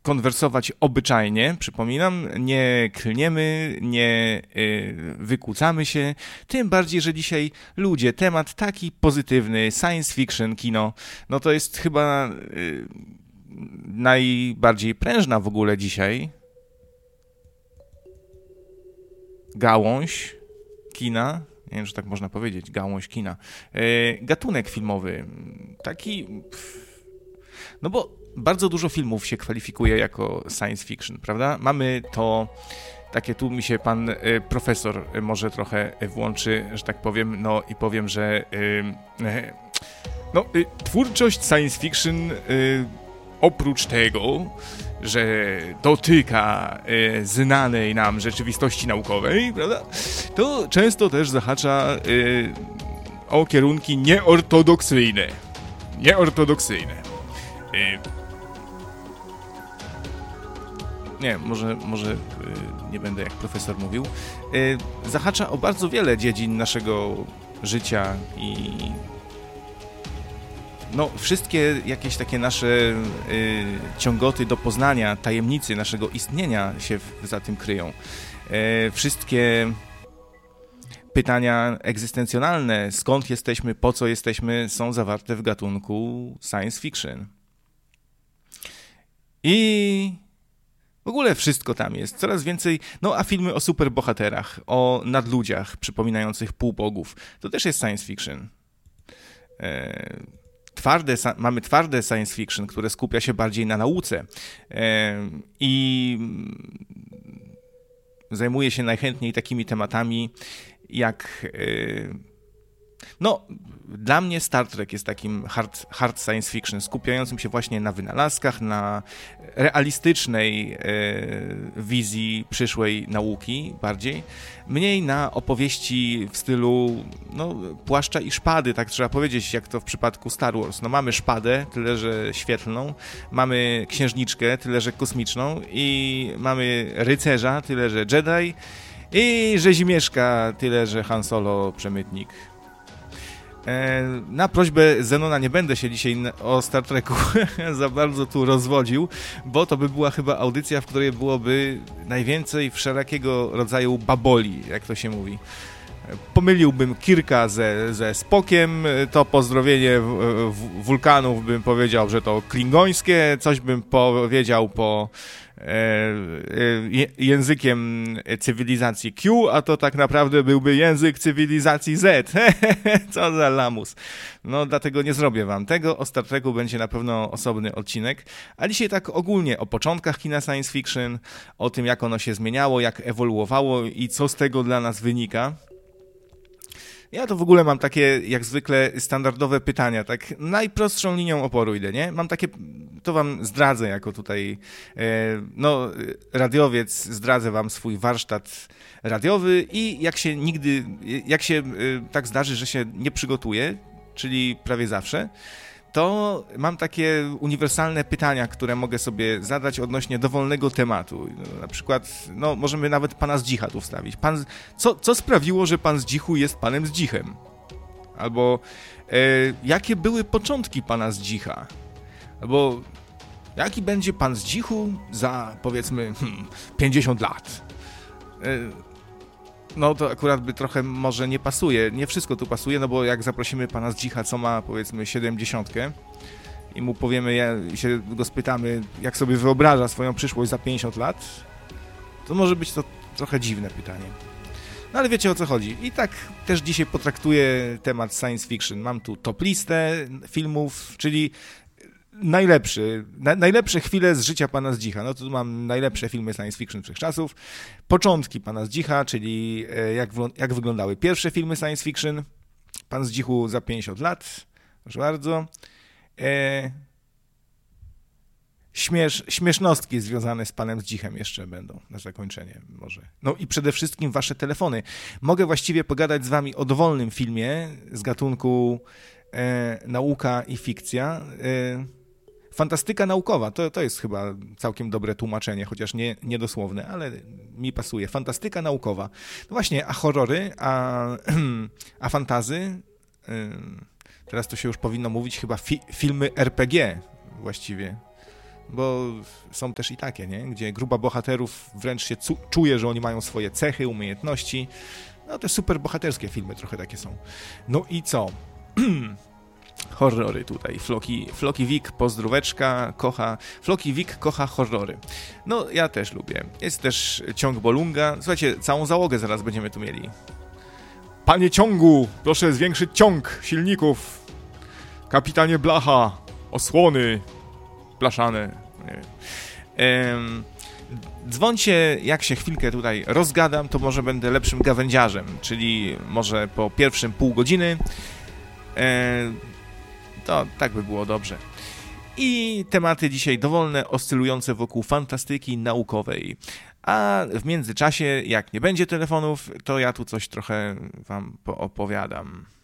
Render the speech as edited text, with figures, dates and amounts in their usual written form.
konwersować obyczajnie, przypominam, nie klniemy, nie wykłócamy się, tym bardziej, że dzisiaj ludzie, temat taki pozytywny, science fiction, kino, no to jest chyba najbardziej prężna w ogóle dzisiaj gałąź kina, nie wiem, czy tak można powiedzieć, gałąź kina, gatunek filmowy, taki, no bo bardzo dużo filmów się kwalifikuje jako science fiction, prawda? Mamy to, takie tu mi się pan profesor może trochę włączy, że tak powiem, no i powiem, że twórczość science fiction oprócz tego, że dotyka znanej nam rzeczywistości naukowej, prawda, to często też zahacza o kierunki nieortodoksyjne. Nie, może nie będę jak profesor mówił. Zahacza o bardzo wiele dziedzin naszego życia i no, wszystkie jakieś takie nasze ciągoty do poznania, tajemnicy naszego istnienia się za tym kryją. Wszystkie pytania egzystencjonalne, skąd jesteśmy, po co jesteśmy, są zawarte w gatunku science fiction. I w ogóle wszystko tam jest, coraz więcej, no a filmy o superbohaterach, o nadludziach przypominających półbogów, to też jest science fiction. Mamy twarde science fiction, które skupia się bardziej na nauce i zajmuje się najchętniej takimi tematami jak... No, dla mnie Star Trek jest takim hard science fiction, skupiającym się właśnie na wynalazkach, na realistycznej wizji przyszłej nauki bardziej, mniej na opowieści w stylu płaszcza i szpady, tak trzeba powiedzieć, jak to w przypadku Star Wars. No mamy szpadę, tyle że świetlną, mamy księżniczkę, tyle że kosmiczną i mamy rycerza, tyle że Jedi i rzezimieszka, tyle że Han Solo, przemytnik. Na prośbę Zenona nie będę się dzisiaj o Star Treku za bardzo tu rozwodził, bo to by była chyba audycja, w której byłoby najwięcej wszelakiego rodzaju baboli, jak to się mówi. Pomyliłbym Kirka ze Spokiem, to pozdrowienie wulkanów bym powiedział, że to klingońskie, coś bym powiedział po językiem cywilizacji Q, a to tak naprawdę byłby język cywilizacji Z. Co za lamus. No dlatego nie zrobię wam tego. O Star Treku będzie na pewno osobny odcinek. A dzisiaj tak ogólnie o początkach kina science fiction, o tym jak ono się zmieniało, jak ewoluowało i co z tego dla nas wynika. Ja to w ogóle mam takie, jak zwykle, standardowe pytania, tak najprostszą linią oporu idę, nie? Mam takie, to wam zdradzę jako tutaj, radiowiec, zdradzę wam swój warsztat radiowy i jak się tak zdarzy, że się nie przygotuję, czyli prawie zawsze, to mam takie uniwersalne pytania, które mogę sobie zadać odnośnie dowolnego tematu. Na przykład, możemy nawet pana Zdzicha tu wstawić. Co sprawiło, że pan Zdzichu jest panem Zdzichem? Albo jakie były początki pana Zdzicha? Albo jaki będzie pan Zdzichu za, powiedzmy, 50 lat? No to akurat by trochę może nie pasuje. Nie wszystko tu pasuje, no bo jak zaprosimy pana Zdzicha, co ma powiedzmy 70 i mu powiemy, się go spytamy, jak sobie wyobraża swoją przyszłość za 50 lat, to może być to trochę dziwne pytanie. No ale wiecie, o co chodzi. I tak też dzisiaj potraktuję temat science fiction. Mam tu top listę filmów, czyli najlepsze chwile z życia pana Zdzicha. No tu mam najlepsze filmy science fiction wszechczasów. Początki pana Zdzicha, czyli jak wyglądały pierwsze filmy science fiction. Pan Zdzichu za 50 lat. Proszę bardzo. Śmiesznostki związane z panem Zdzichem jeszcze będą na zakończenie może. No i przede wszystkim wasze telefony. Mogę właściwie pogadać z wami o dowolnym filmie z gatunku nauka i fikcja. Fantastyka naukowa, to jest chyba całkiem dobre tłumaczenie, chociaż niedosłowne, ale mi pasuje. Fantastyka naukowa. No właśnie, a horrory, a fantazy, teraz to się już powinno mówić chyba filmy RPG właściwie. bo są też i takie, nie? Gdzie grupa bohaterów wręcz się czuje, że oni mają swoje cechy, umiejętności. No te super bohaterskie filmy trochę takie są. No i co? Horrory tutaj. Floki Wik, pozdróweczka, Floki Wik kocha horrory. No, ja też lubię. Jest też ciąg Bolunga. Słuchajcie, całą załogę zaraz będziemy tu mieli. Panie ciągu, proszę zwiększyć ciąg silników. Kapitanie Blacha, osłony blaszane. Nie wiem. Dzwońcie, jak się chwilkę tutaj rozgadam, to może będę lepszym gawędziarzem, czyli może po pierwszym pół godziny. To tak by było dobrze. I tematy dzisiaj dowolne, oscylujące wokół fantastyki naukowej. A w międzyczasie, jak nie będzie telefonów, to ja tu coś trochę wam opowiadam.